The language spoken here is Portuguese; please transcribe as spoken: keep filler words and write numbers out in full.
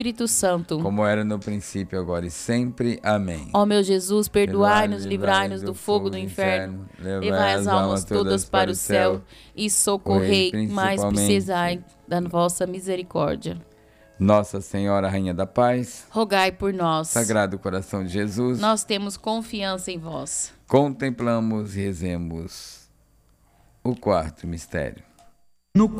Espírito Santo, como era no princípio, agora e sempre. Amém. ó meu Jesus, perdoai-nos, livrai-nos do fogo do inferno, levai as almas todas para o céu e socorrei mais precisai da vossa misericórdia. Nossa Senhora, Rainha da Paz, rogai por nós. Sagrado Coração de Jesus, nós temos confiança em vós. Contemplamos e rezemos o quarto mistério.